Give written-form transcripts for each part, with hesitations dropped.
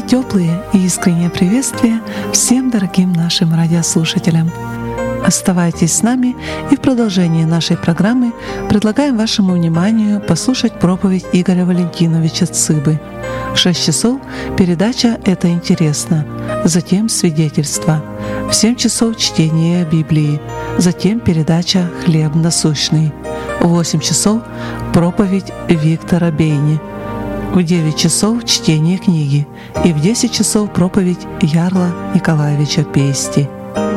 Теплые и искренние приветствия всем дорогим нашим радиослушателям. Оставайтесь с нами, и в продолжении нашей программы предлагаем вашему вниманию послушать проповедь Игоря Валентиновича Цыбы. В 6 часов передача «Это интересно», затем свидетельство. В 7 часов чтение Библии, затем передача «Хлеб насущный». В 8 часов проповедь Виктора Бейни. В 9 часов чтение книги и в 10 часов проповедь Ярла Николаевича Пести.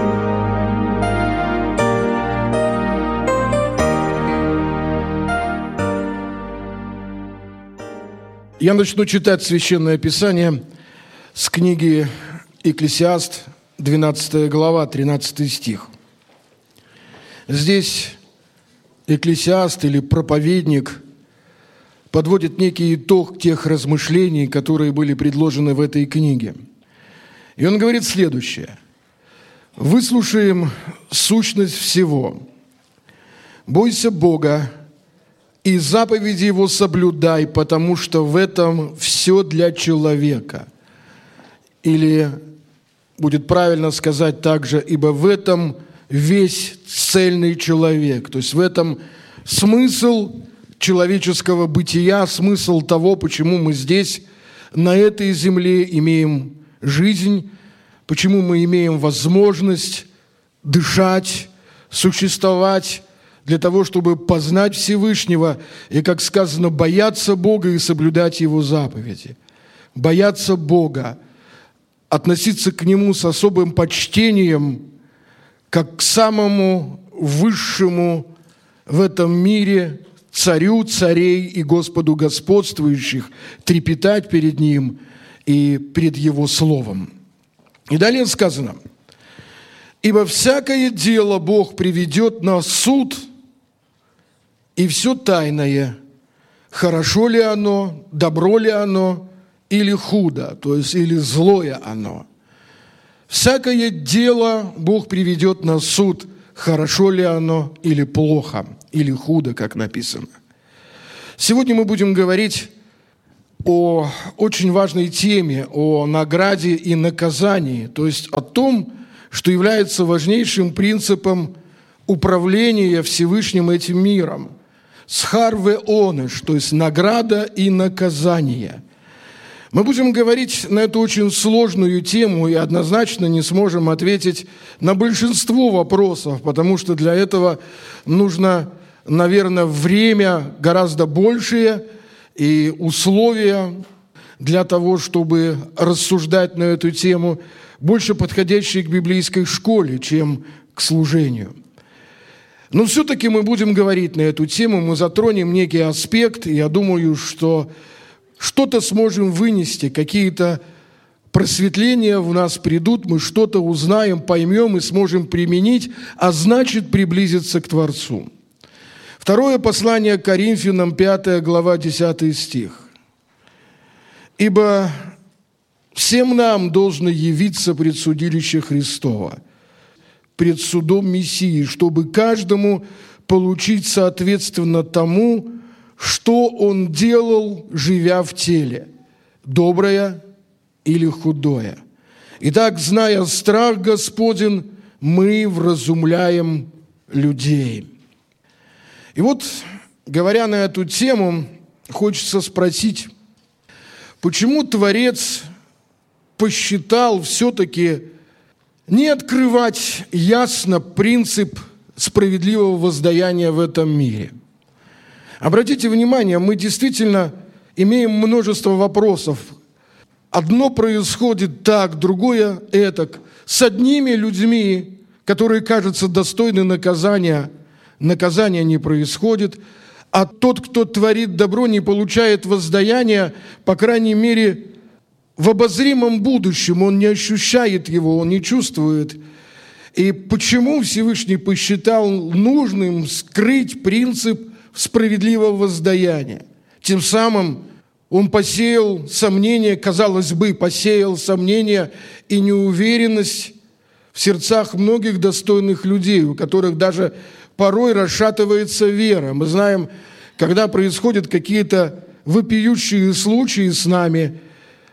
Я начну читать Священное Писание с книги Екклесиаст, 12 глава, 13 стих. Здесь Екклесиаст или проповедник подводит некий итог тех размышлений, которые были предложены в этой книге. И он говорит следующее. «Выслушаем сущность всего. Бойся Бога и заповеди Его соблюдай, потому что в этом все для человека». Или будет правильно сказать также, ибо в этом весь цельный человек. То есть в этом смысл человеческого бытия, смысл того, почему мы здесь, на этой земле, имеем жизнь, почему мы имеем возможность дышать, существовать, для того, чтобы познать Всевышнего и, как сказано, бояться Бога и соблюдать Его заповеди. Бояться Бога, относиться к Нему с особым почтением, как к самому высшему в этом мире Царю царей и Господу господствующих, трепетать перед Ним и пред Его Словом. И далее сказано: «Ибо всякое дело Бог приведет на суд, и все тайное, хорошо ли оно, добро ли оно, или худо, то есть или злое оно. Всякое дело Бог приведет на суд, хорошо ли оно, или плохо, или худо, как написано». Сегодня мы будем говорить о очень важной теме, о награде и наказании, то есть о том, что является важнейшим принципом управления Всевышним этим миром. Схар ве оныш, то есть награда и наказание. Мы будем говорить на эту очень сложную тему и однозначно не сможем ответить на большинство вопросов, потому что для этого нужно, наверное, время гораздо большее и условия для того, чтобы рассуждать на эту тему, больше подходящие к библейской школе, чем к служению. Но все-таки мы будем говорить на эту тему, мы затронем некий аспект, и я думаю, что что-то сможем вынести, какие-то просветления в нас придут, мы что-то узнаем, поймем и сможем применить, а значит приблизиться к Творцу. Второе послание к Коринфянам, 5 глава, 10 стих. «Ибо всем нам должно явиться пред судилище Христова, пред судом Мессии, чтобы каждому получить соответственно тому, что он делал, живя в теле, доброе или худое. Итак, зная страх Господень, мы вразумляем людей». И вот, говоря на эту тему, хочется спросить, почему Творец посчитал все-таки не открывать ясно принцип справедливого воздаяния в этом мире? Обратите внимание, мы действительно имеем множество вопросов. Одно происходит так, другое этак. С одними людьми, которые, кажется, достойны наказания не происходит, а тот, кто творит добро, не получает воздаяния, по крайней мере, в обозримом будущем. Он не ощущает его, он не чувствует. И почему Всевышний посчитал нужным скрыть принцип справедливого воздаяния? Тем самым он посеял сомнения, казалось бы, посеял сомнения и неуверенность в сердцах многих достойных людей, у которых даже порой расшатывается вера. Мы знаем, когда происходят какие-то вопиющие случаи с нами,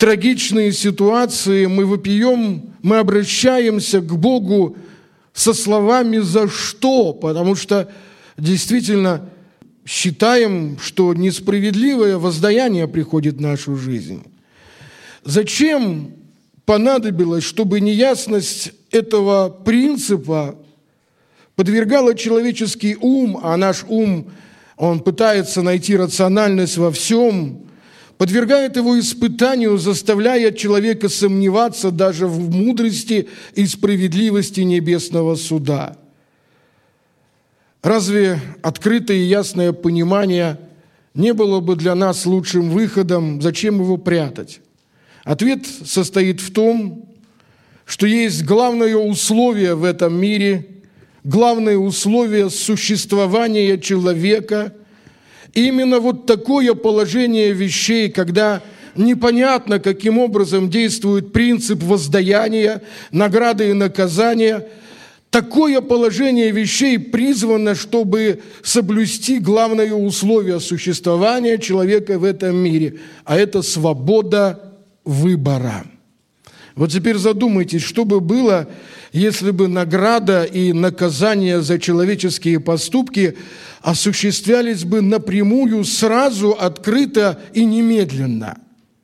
трагичные ситуации мы вопием, мы обращаемся к Богу со словами «за что?», потому что действительно считаем, что несправедливое воздаяние приходит в нашу жизнь. Зачем понадобилось, чтобы неясность этого принципа подвергала человеческий ум, а наш ум, он пытается найти рациональность во всем, подвергает его испытанию, заставляя человека сомневаться даже в мудрости и справедливости небесного суда? Разве открытое и ясное понимание не было бы для нас лучшим выходом? Зачем его прятать? Ответ состоит в том, что есть главное условие в этом мире, главное условие существования человека. Именно вот такое положение вещей, когда непонятно, каким образом действует принцип воздаяния, награды и наказания, такое положение вещей призвано, чтобы соблюсти главное условие существования человека в этом мире, а это свобода выбора. Вот теперь задумайтесь, что бы было, если бы награда и наказание за человеческие поступки осуществлялись бы напрямую, сразу, открыто и немедленно.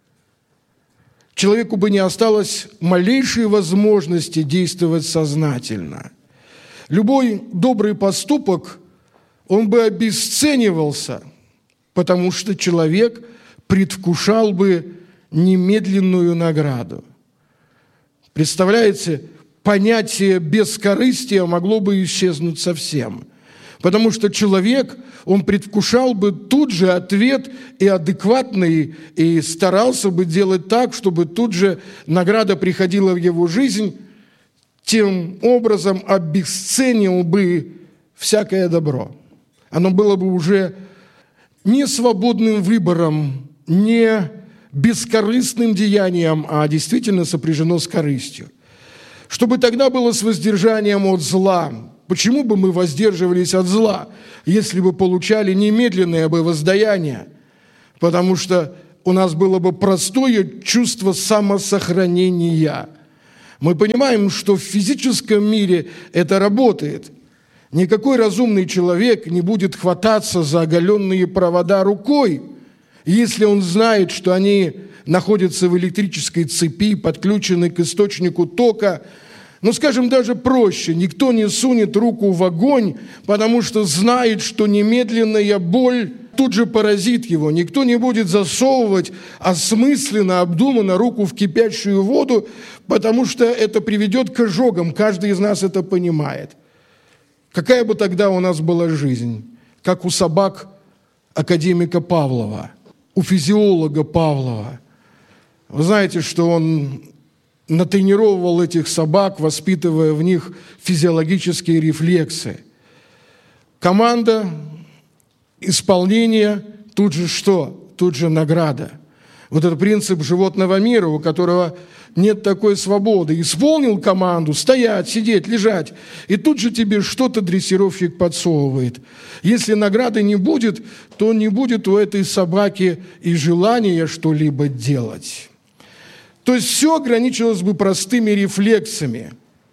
Человеку бы не осталось малейшей возможности действовать сознательно. Любой добрый поступок, он бы обесценивался, потому что человек предвкушал бы немедленную награду. Представляете, понятие бескорыстия могло бы исчезнуть совсем, потому что человек, он предвкушал бы тут же ответ и адекватный, и старался бы делать так, чтобы тут же награда приходила в его жизнь, тем образом обесценил бы всякое добро. Оно было бы уже не свободным выбором, не бескорыстным деянием, а действительно сопряжено с корыстью. Чтобы тогда было с воздержанием от зла. Почему бы мы воздерживались от зла, если бы получали немедленное бы воздаяние? Потому что у нас было бы простое чувство самосохранения. Мы понимаем, что в физическом мире это работает. Никакой разумный человек не будет хвататься за оголенные провода рукой, если он знает, что они находятся в электрической цепи, подключены к источнику тока. Ну, скажем, даже проще, никто не сунет руку в огонь, потому что знает, что немедленная боль тут же поразит его. Никто не будет засовывать осмысленно, обдуманно руку в кипящую воду, потому что это приведет к ожогам. Каждый из нас это понимает. Какая бы тогда у нас была жизнь? Как у собак академика Павлова, у физиолога Павлова. Вы знаете, что он натренировал этих собак, воспитывая в них физиологические рефлексы. Команда, исполнение, тут же что? Тут же награда. Вот это принцип животного мира, у которого нет такой свободы. Исполнил команду, стоять, сидеть, лежать, и тут же тебе что-то дрессировщик подсовывает. Если награды не будет, то не будет у этой собаки и желания что-либо делать. То есть все ограничилось бы простыми рефлексами.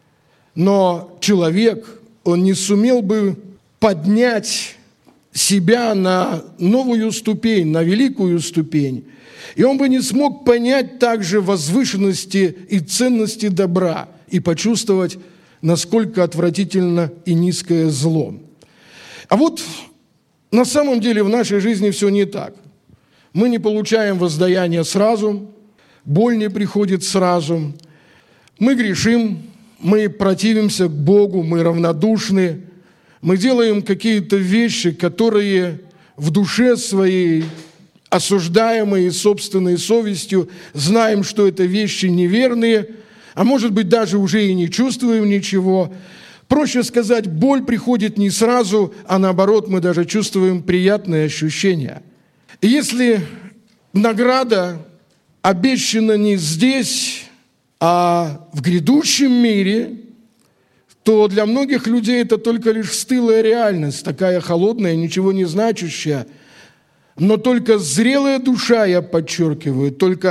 Но человек, он не сумел бы поднять себя на новую ступень, на великую ступень. И он бы не смог понять также возвышенности и ценности добра и почувствовать, насколько отвратительно и низкое зло. А вот на самом деле в нашей жизни все не так. Мы не получаем воздаяние сразу, боль не приходит сразу. Мы грешим, мы противимся к Богу, мы равнодушны. Мы делаем какие-то вещи, которые в душе своей, осуждаемые собственной совестью, знаем, что это вещи неверные, а может быть, даже уже и не чувствуем ничего. Проще сказать, боль приходит не сразу, а наоборот, мы даже чувствуем приятные ощущения. И если награда обещана не здесь, а в грядущем мире, то для многих людей это только лишь стылая реальность, такая холодная, ничего не значащая. Но только зрелая душа, я подчеркиваю, только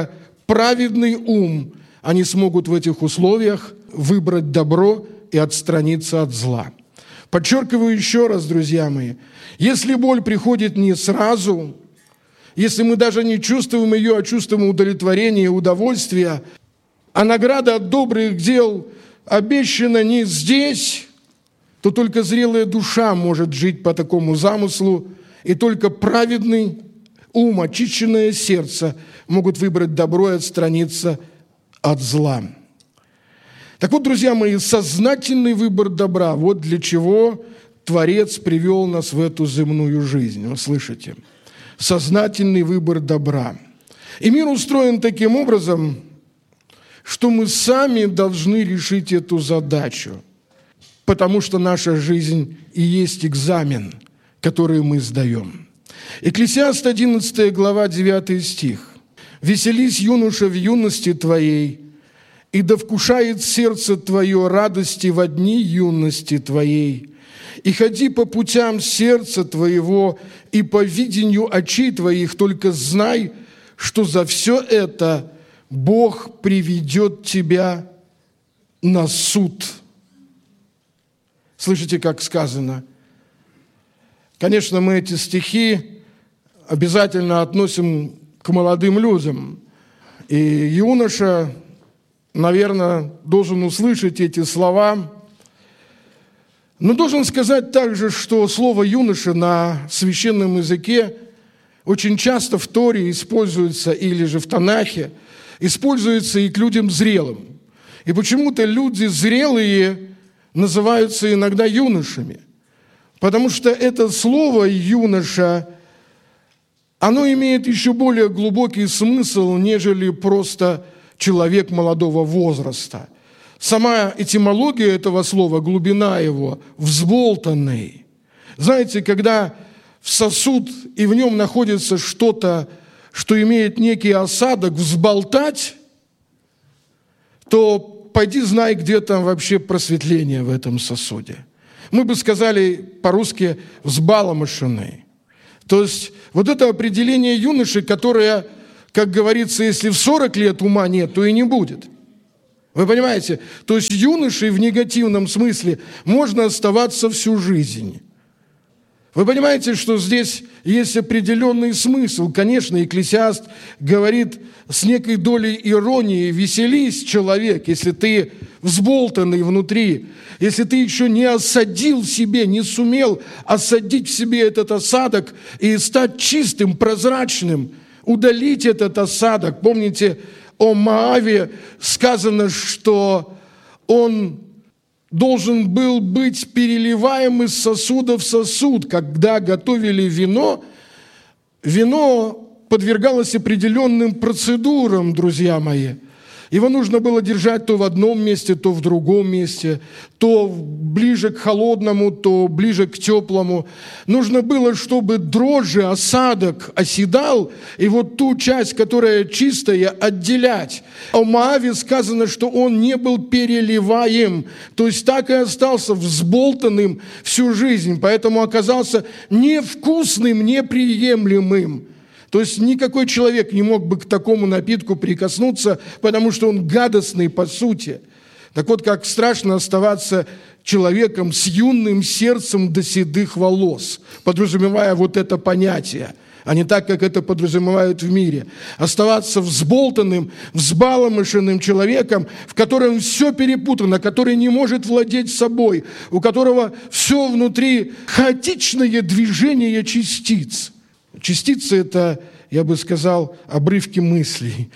праведный ум, они смогут в этих условиях выбрать добро и отстраниться от зла. Подчеркиваю еще раз, друзья мои, если боль приходит не сразу, если мы даже не чувствуем ее, а чувствуем удовлетворение и удовольствие, а награда от добрых дел обещана не здесь, то только зрелая душа может жить по такому замыслу, и только праведный ум, очищенное сердце могут выбрать добро и отстраниться от зла. Так вот, друзья мои, сознательный выбор добра, вот для чего Творец привел нас в эту земную жизнь. Вы слышите? Сознательный выбор добра. И мир устроен таким образом, что мы сами должны решить эту задачу, потому что наша жизнь и есть экзамен, который мы сдаем. Экклесиаст 11 глава 9 стих. «Веселись, юноша, в юности твоей, и да вкушает сердце твое радости во дни юности твоей, и ходи по путям сердца твоего и по видению очей твоих, только знай, что за все это Бог приведет тебя на суд». Слышите, как сказано? Конечно, мы эти стихи обязательно относим к молодым людям. И юноша, наверное, должен услышать эти слова. Но должен сказать также, что слово «юноша» на священном языке очень часто в Торе используется, или же в Танахе, используется и к людям зрелым. И почему-то люди зрелые называются иногда юношами, потому что это слово «юноша», оно имеет еще более глубокий смысл, нежели просто человек молодого возраста. Сама этимология этого слова, глубина его, взболтанный. Знаете, когда в сосуд и в нем находится что-то, что имеет некий осадок, взболтать, то пойди знай, где там вообще просветление в этом сосуде. Мы бы сказали по-русски «взбаламошенный». То есть вот это определение юноши, которое, как говорится, если в 40 лет ума нет, то и не будет. Вы понимаете? То есть юношей в негативном смысле можно оставаться всю жизнь. Вы понимаете, что здесь есть определенный смысл. Конечно, Экклесиаст говорит с некой долей иронии: «Веселись, человек, если ты взболтанный внутри, если ты еще не осадил в себе, не сумел осадить в себе этот осадок и стать чистым, прозрачным, удалить этот осадок». Помните, о Моаве сказано, что он должен был быть переливаем из сосуда в сосуд. Когда готовили вино, вино подвергалось определенным процедурам, друзья мои. Его нужно было держать то в одном месте, то в другом месте, то ближе к холодному, то ближе к теплому. Нужно было, чтобы дрожжи, осадок оседал, и вот ту часть, которая чистая, отделять. О Моаве сказано, что он не был переливаем, то есть так и остался взболтанным всю жизнь, поэтому оказался невкусным, неприемлемым. То есть никакой человек не мог бы к такому напитку прикоснуться, потому что он гадостный по сути. Так вот, как страшно оставаться человеком с юным сердцем до седых волос, подразумевая вот это понятие, а не так, как это подразумевают в мире. Оставаться взболтанным, взбаламошенным человеком, в котором все перепутано, который не может владеть собой, у которого все внутри хаотичное движение частиц. Частицы – это, я бы сказал, обрывки мыслей.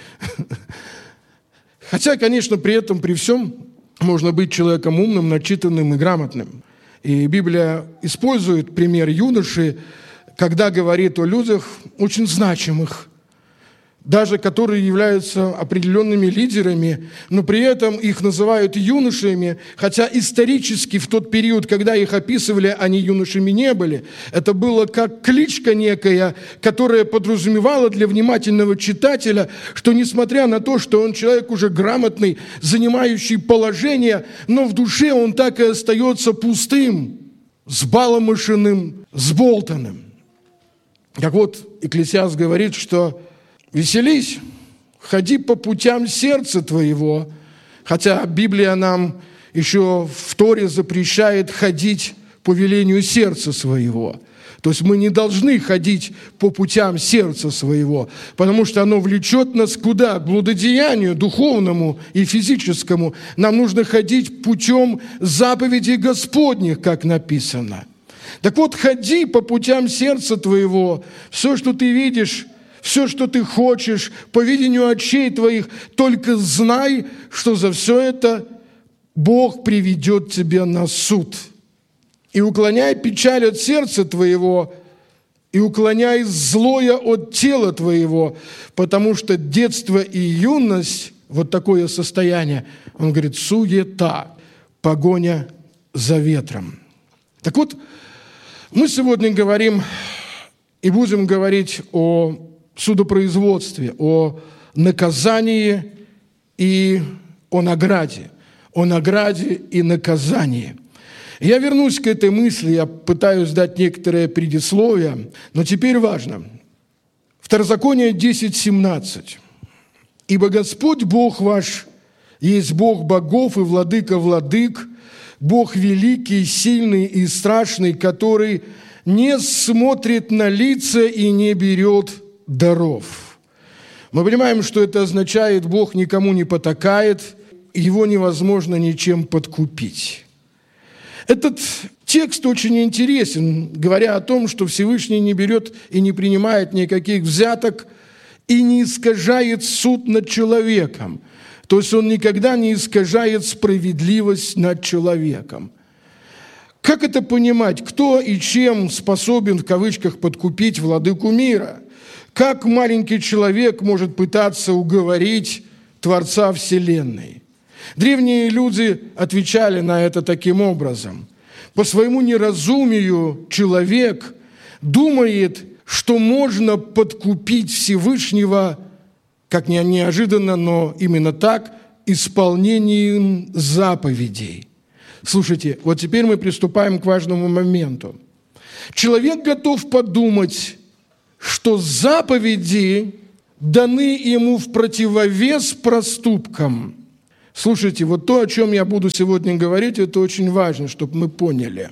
Хотя, конечно, при этом, при всем, можно быть человеком умным, начитанным и грамотным. И Библия использует пример юноши, когда говорит о людях очень значимых, даже которые являются определенными лидерами, но при этом их называют юношами, хотя исторически в тот период, когда их описывали, они юношами не были. Это было как кличка некая, которая подразумевала для внимательного читателя, что несмотря на то, что он человек уже грамотный, занимающий положение, но в душе он так и остается пустым, взбаламошенным, взболтанным. Так вот, Экклесиаст говорит, что веселись, ходи по путям сердца твоего. Хотя Библия нам еще в Торе запрещает ходить по велению сердца своего. То есть мы не должны ходить по путям сердца своего, потому что оно влечет нас куда? К блудодеянию духовному и физическому. Нам нужно ходить путем заповедей Господних, как написано. Так вот, ходи по путям сердца твоего. Все, что ты видишь, все, что ты хочешь, по видению очей твоих, только знай, что за все это Бог приведет тебя на суд. И уклоняй печаль от сердца твоего, и уклоняй злое от тела твоего, потому что детство и юность, вот такое состояние, он говорит, суета, погоня за ветром. Так вот, мы сегодня говорим и будем говорить о судопроизводстве, о наказании и о награде и наказании. Я вернусь к этой мысли, я пытаюсь дать некоторое предисловие, но теперь важно. Второзаконие 10:17. «Ибо Господь Бог ваш есть Бог богов и владыка владык, Бог великий, сильный и страшный, который не смотрит на лица и не берет даров». Мы понимаем, что это означает, Бог никому не потакает, его невозможно ничем подкупить. Этот текст очень интересен, говоря о том, что Всевышний не берет и не принимает никаких взяток и не искажает суд над человеком. То есть он никогда не искажает справедливость над человеком. Как это понимать? Кто и чем способен, в кавычках, подкупить владыку мира? Как маленький человек может пытаться уговорить Творца Вселенной? Древние люди отвечали на это таким образом. По своему неразумию человек думает, что можно подкупить Всевышнего, как неожиданно, но именно так, исполнением заповедей. Слушайте, вот теперь мы приступаем к важному моменту. Человек готов подумать, что заповеди даны ему в противовес проступкам. Слушайте, вот то, о чем я буду сегодня говорить, это очень важно, чтобы мы поняли.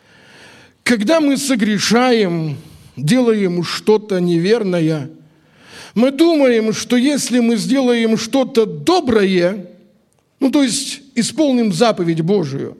Когда мы согрешаем, делаем что-то неверное, мы думаем, что если мы сделаем что-то доброе, то есть исполним заповедь Божию,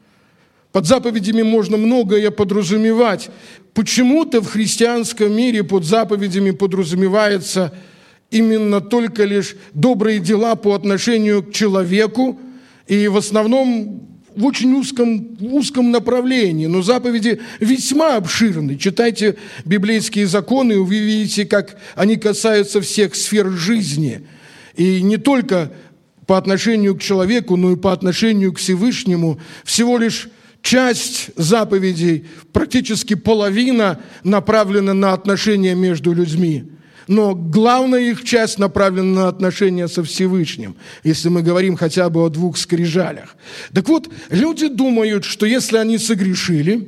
под заповедями можно многое подразумевать. Почему-то в христианском мире под заповедями подразумевается именно только лишь добрые дела по отношению к человеку и в основном в очень узком направлении. Но заповеди весьма обширны. Читайте библейские законы, и вы видите, как они касаются всех сфер жизни. И не только по отношению к человеку, но и по отношению к Всевышнему. Всего лишь часть заповедей, практически половина, направлена на отношения между людьми. Но главная их часть направлена на отношения со Всевышним, если мы говорим хотя бы о 2 скрижалях. Так вот, люди думают, что если они согрешили,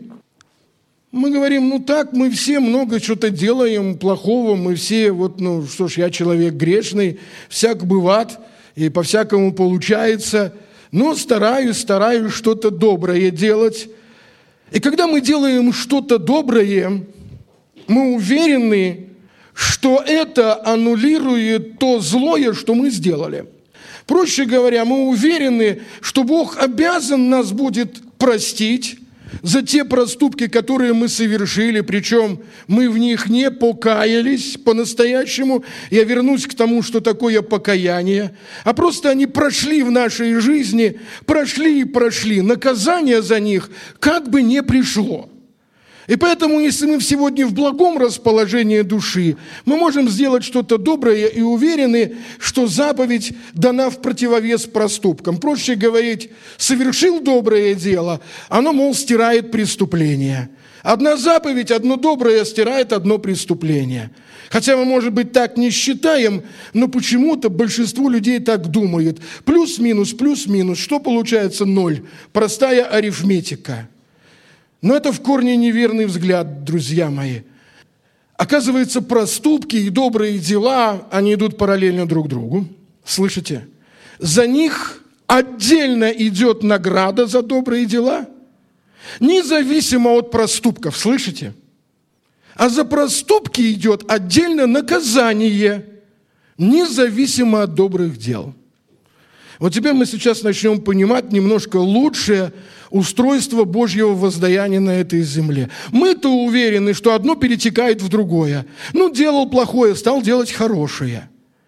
мы говорим, так, мы все много что-то делаем плохого, мы все, что ж, я человек грешный, всяк бывает, и по-всякому получается, но стараюсь что-то доброе делать. И когда мы делаем что-то доброе, мы уверены, что это аннулирует то злое, что мы сделали. Проще говоря, мы уверены, что Бог обязан нас будет простить за те проступки, которые мы совершили, причем мы в них не покаялись по-настоящему. Я вернусь к тому, что такое покаяние, а просто они прошли в нашей жизни, прошли, наказание за них как бы не пришло. И поэтому, если мы сегодня в благом расположении души, мы можем сделать что-то доброе и уверены, что заповедь дана в противовес проступкам. Проще говорить, совершил доброе дело, оно, мол, стирает преступление. Одна заповедь, одно доброе стирает одно преступление. Хотя мы, может быть, так не считаем, но почему-то большинство людей так думает. Плюс-минус, что получается 0? Простая арифметика. Но это в корне неверный взгляд, друзья мои. Оказывается, проступки и добрые дела, они идут параллельно друг другу. Слышите? За них отдельно идет награда за добрые дела, независимо от проступков. Слышите? А за проступки идет отдельно наказание, независимо от добрых дел. Вот теперь мы сейчас начнем понимать немножко лучше устройство Божьего воздаяния на этой земле. Мы-то уверены, что одно перетекает в другое. Делал плохое, стал делать хорошее.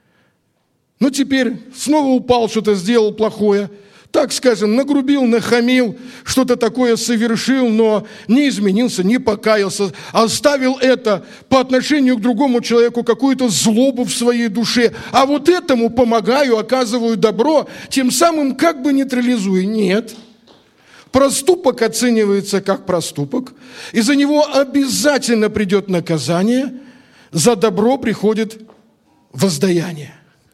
Теперь снова упал, что-то сделал плохое. Так скажем, нагрубил, нахамил, что-то такое совершил, но не изменился, не покаялся, оставил это по отношению к другому человеку, какую-то злобу в своей душе. А вот этому помогаю, оказываю добро, тем самым как бы нейтрализуя. Нет. Проступок оценивается как проступок, и за него обязательно придет наказание, за добро приходит воздаяние.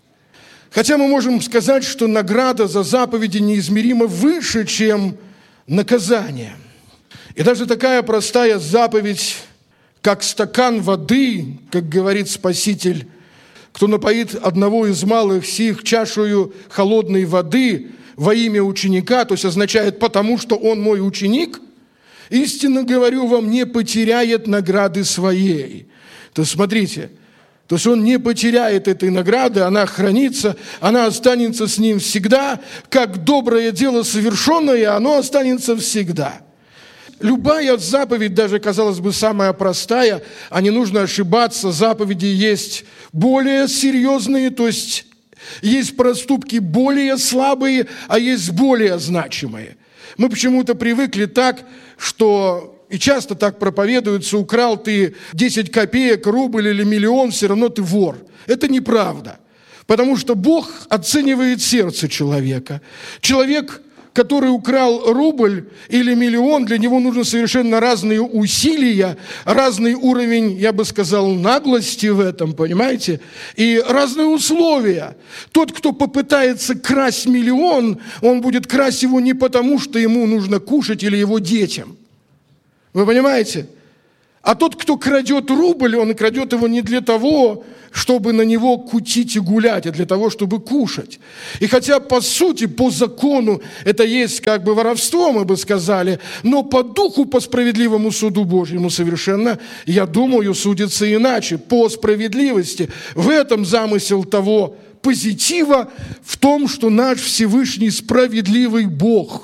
Хотя мы можем сказать, что награда за заповеди неизмеримо выше, чем наказание. И даже такая простая заповедь, как стакан воды, как говорит Спаситель, кто напоит одного из малых сих чашею холодной воды во имя ученика, то есть означает «потому что он мой ученик», истинно говорю вам, не потеряет награды своей. То есть смотрите, то есть он не потеряет этой награды, она хранится, она останется с ним всегда, как доброе дело совершенное, оно останется всегда. Любая заповедь, даже, казалось бы, самая простая, а не нужно ошибаться, заповеди есть более серьезные, то есть есть проступки более слабые, а есть более значимые. Мы почему-то привыкли так, что... И часто так проповедуется: украл ты 10 копеек, рубль или миллион, все равно ты вор. Это неправда. Потому что Бог оценивает сердце человека. Человек, который украл рубль или миллион, для него нужно совершенно разные усилия, разный уровень, я бы сказал, наглости в этом, понимаете? И разные условия. Тот, кто попытается красть миллион, он будет красть его не потому, что ему нужно кушать или его детям. Вы понимаете? А тот, кто крадет рубль, он крадет его не для того, чтобы на него кутить и гулять, а для того, чтобы кушать. И хотя по сути, по закону это есть как бы воровство, мы бы сказали, но по духу, по справедливому суду Божьему совершенно, я думаю, судится иначе, по справедливости. В этом замысел того позитива, в том, что наш Всевышний справедливый Бог.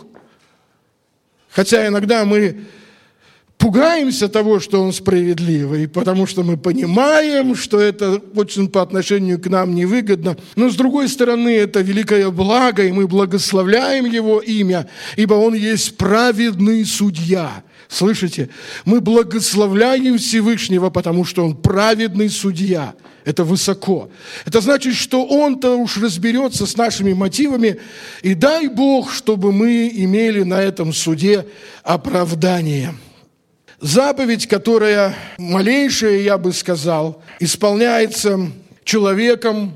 Хотя иногда мы пугаемся того, что Он справедливый, потому что мы понимаем, что это очень по отношению к нам невыгодно. Но, с другой стороны, это великое благо, и мы благословляем Его имя, ибо Он есть праведный судья. Слышите? Мы благословляем Всевышнего, потому что Он праведный судья. Это высоко. Это значит, что Он-то уж разберется с нашими мотивами, и дай Бог, чтобы мы имели на этом суде оправдание. Заповедь, которая малейшая, я бы сказал, исполняется человеком,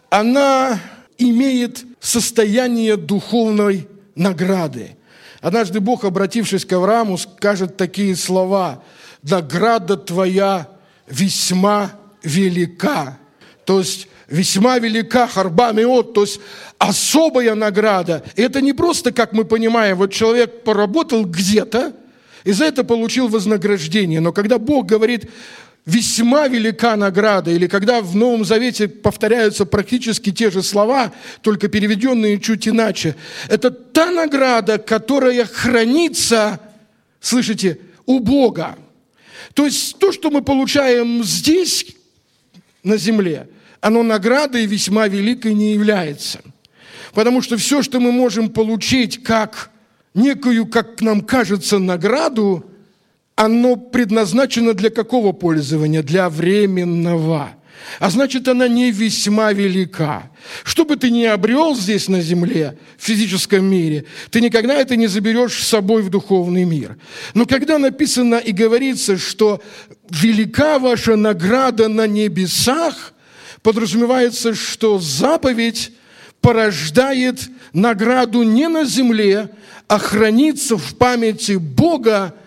она имеет состояние духовной награды. Однажды Бог, обратившись к Аврааму, скажет такие слова: «Награда твоя весьма велика». То есть весьма велика, харба меот, то есть особая награда. И это не просто, как мы понимаем, вот человек поработал где-то, и за это получил вознаграждение. Но когда Бог говорит «весьма велика награда», или когда в Новом Завете повторяются практически те же слова, только переведенные чуть иначе, это та награда, которая хранится, слышите, у Бога. То есть то, что мы получаем здесь, на земле, оно наградой весьма великой не является. Потому что все, что мы можем получить как некую, как нам кажется, награду, оно предназначено для какого пользования? Для временного. А значит, она не весьма велика. Что бы ты ни обрел здесь на земле, в физическом мире, ты никогда это не заберешь с собой в духовный мир. Но когда написано и говорится, что велика ваша награда на небесах, подразумевается, что заповедь порождает награду не на земле, а хранится в памяти Бога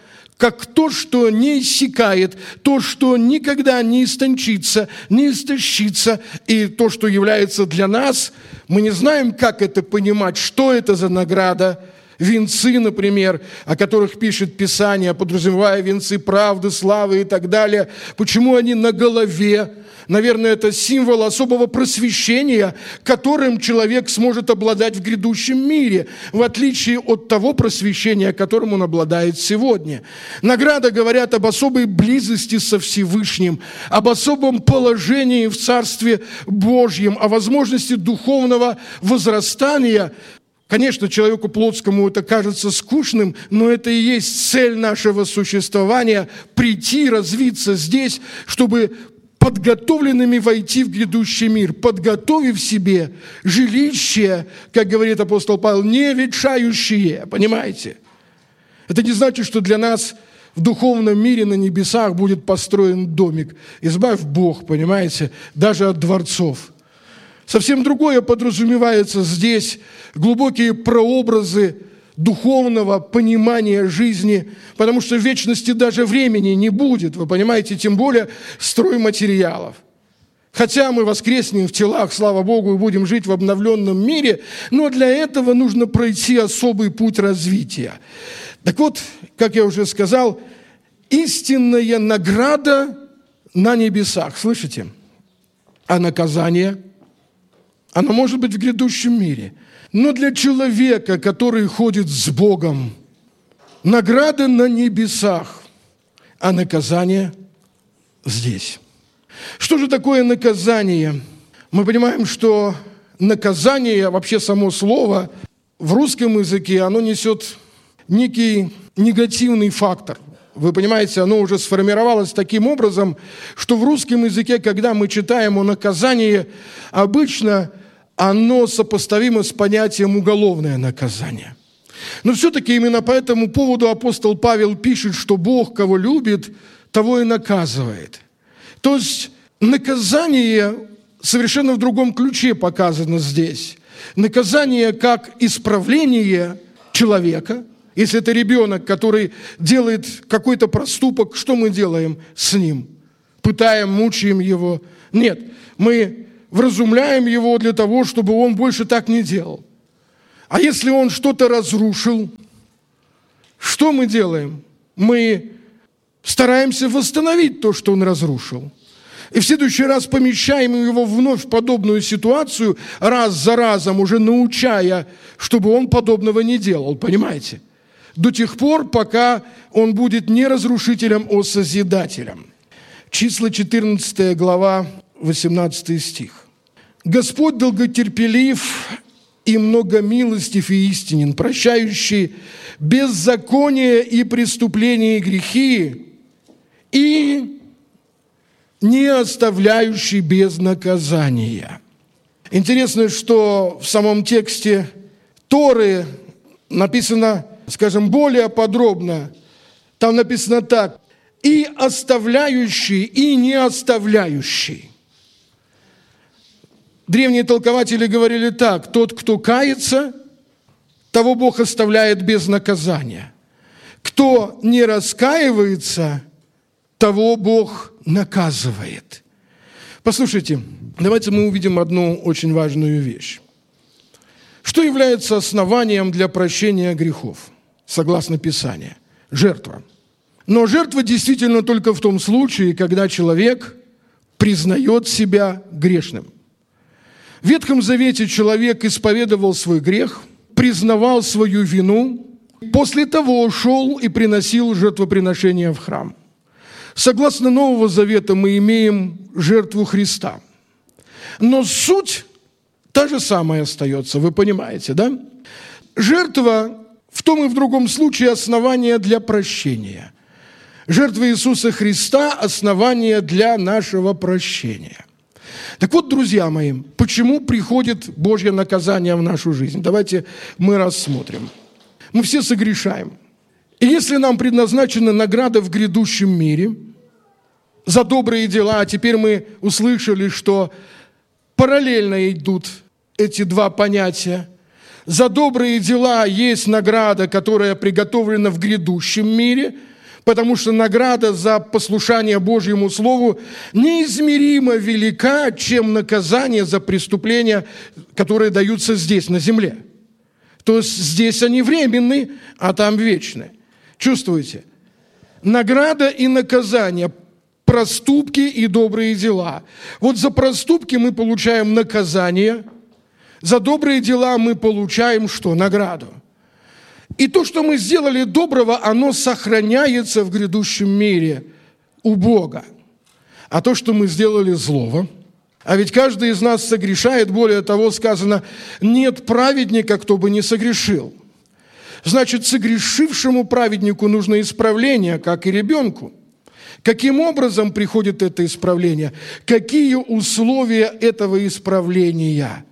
как то, что не иссякает, то, что никогда не истончится, не истощится, и то, что является для нас, мы не знаем, как это понимать, что это за награда. Венцы, например, о которых пишет Писание, подразумевая венцы правды, славы и так далее. Почему они на голове? Наверное, это символ особого просвещения, которым человек сможет обладать в грядущем мире, в отличие от того просвещения, которым он обладает сегодня. Награды говорят об особой близости со Всевышним, об особом положении в Царстве Божьем, о возможности духовного возрастания. Конечно, человеку плотскому это кажется скучным, но это и есть цель нашего существования – прийти, развиться здесь, чтобы подготовленными войти в грядущий мир, подготовив себе жилище, как говорит апостол Павел, не ветшающее, понимаете? Это не значит, что для нас в духовном мире на небесах будет построен домик. Избавь Бог, понимаете, даже от дворцов. Совсем другое подразумевается здесь, глубокие прообразы духовного понимания жизни, потому что в вечности даже времени не будет, вы понимаете, тем более стройматериалов. Хотя мы воскреснем в телах, слава Богу, и будем жить в обновленном мире, но для этого нужно пройти особый путь развития. Так вот, как я уже сказал, истинная награда на небесах, слышите? А наказание – оно может быть в грядущем мире. Но для человека, который ходит с Богом, награда на небесах, а наказание здесь. Что же такое наказание? Мы понимаем, что наказание, вообще само слово, в русском языке, оно несет некий негативный фактор. Вы понимаете, оно уже сформировалось таким образом, что в русском языке, когда мы читаем о наказании, обычно оно сопоставимо с понятием уголовное наказание. Но все-таки именно по этому поводу апостол Павел пишет, что Бог, кого любит, того и наказывает. То есть наказание совершенно в другом ключе показано здесь. Наказание как исправление человека. Если это ребенок, который делает какой-то проступок, что мы делаем с ним? Пытаем, мучаем его? Нет, мы вразумляем его для того, чтобы он больше так не делал. А если он что-то разрушил, что мы делаем? Мы стараемся восстановить то, что он разрушил. И в следующий раз помещаем его вновь в подобную ситуацию, раз за разом, уже научая, чтобы он подобного не делал, понимаете? До тех пор, пока он будет не разрушителем, а созидателем. Числа 14 глава, 18 стих. «Господь долготерпелив и многомилостив и истинен, прощающий беззаконие и преступления и грехи, и не оставляющий без наказания». Интересно, что в самом тексте Торы написано, скажем, более подробно. Там написано так: «И оставляющий, и не оставляющий». Древние толкователи говорили так: тот, кто кается, того Бог оставляет без наказания. Кто не раскаивается, того Бог наказывает. Послушайте, давайте мы увидим одну очень важную вещь. Что является основанием для прощения грехов, согласно Писанию? Жертва. Но жертва действительно только в том случае, когда человек признает себя грешным. В Ветхом Завете человек исповедовал свой грех, признавал свою вину, после того шел и приносил жертвоприношения в храм. Согласно Нового Завета мы имеем жертву Христа. Но суть та же самая остается, вы понимаете, да? Жертва в том и в другом случае основание для прощения. Жертва Иисуса Христа – основание для нашего прощения. Так вот, друзья мои, почему приходит Божье наказание в нашу жизнь? Давайте мы рассмотрим. Мы все согрешаем. И если нам предназначена награда в грядущем мире за добрые дела, а теперь мы услышали, что параллельно идут эти два понятия. За добрые дела есть награда, которая приготовлена в грядущем мире, Потому что награда за послушание Божьему Слову неизмеримо велика, чем наказание за преступления, которые даются здесь, на земле. То есть здесь они временны, а там вечны. Чувствуете? Награда и наказание, проступки и добрые дела. Вот за проступки мы получаем наказание, за добрые дела мы получаем что? Награду. И то, что мы сделали доброго, оно сохраняется в грядущем мире у Бога. А то, что мы сделали злого, а ведь каждый из нас согрешает, более того, сказано, нет праведника, кто бы не согрешил. Значит, согрешившему праведнику нужно исправление, как и ребенку. Каким образом приходит это исправление? Какие условия этого исправления?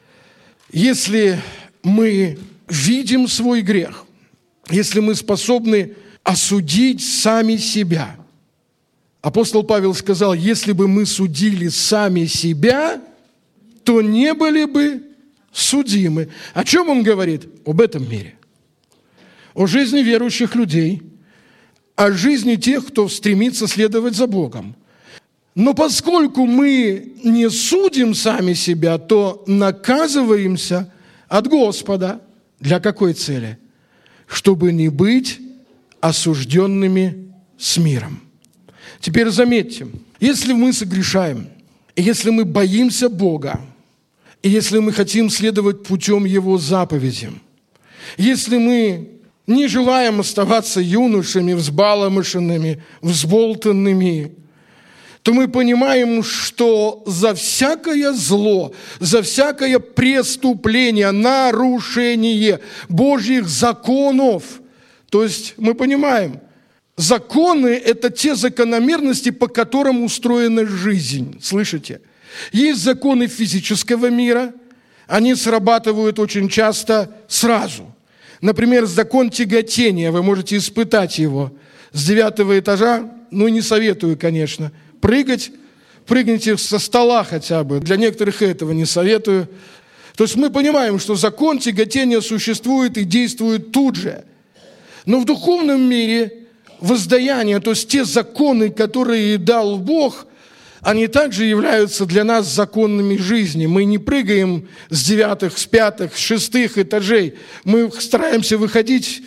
Если мы видим свой грех, если мы способны осудить сами себя. Апостол Павел сказал, если бы мы судили сами себя, то не были бы судимы. О чем он говорит? Об этом мире. О жизни верующих людей, о жизни тех, кто стремится следовать за Богом. Но поскольку мы не судим сами себя, то наказываемся от Господа. Для какой цели? Чтобы не быть осужденными с миром. Теперь заметьте, если мы согрешаем, и если мы боимся Бога, и если мы хотим следовать путем Его заповедям, если мы не желаем оставаться юношами, взбаламошенными, взболтанными, то мы понимаем, что за всякое зло, за всякое преступление, нарушение Божьих законов, то есть мы понимаем, законы – это те закономерности, по которым устроена жизнь. Слышите? Есть законы физического мира, они срабатывают очень часто сразу. Например, закон тяготения, вы можете испытать его с 9 этажа, не советую, конечно, прыгните со стола хотя бы. Для некоторых этого не советую. То есть мы понимаем, что закон тяготения существует и действует тут же. Но в духовном мире воздаяние, то есть те законы, которые дал Бог, они также являются для нас законами жизни. Мы не прыгаем с 9, с 5, с 6 этажей. Мы стараемся выходить